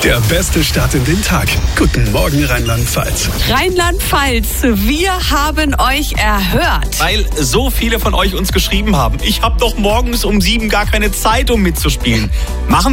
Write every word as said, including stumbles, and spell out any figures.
Der beste Start in den Tag. Guten Morgen, Rheinland-Pfalz. Rheinland-Pfalz, wir haben euch erhört. Weil so viele von euch uns geschrieben haben, ich habe doch morgens um sieben gar keine Zeit, um mitzuspielen. Machen